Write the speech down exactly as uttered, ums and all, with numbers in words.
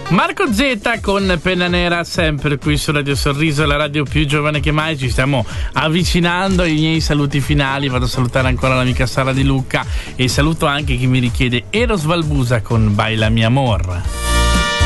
Marco Zeta con Penna Nera, sempre qui su Radio Sorriso, la radio più giovane che mai. Ci stiamo avvicinando ai miei saluti finali. Vado a salutare ancora l'amica Sara Di Lucca e saluto anche chi mi richiede Eros Valbusa con Baila mi amor.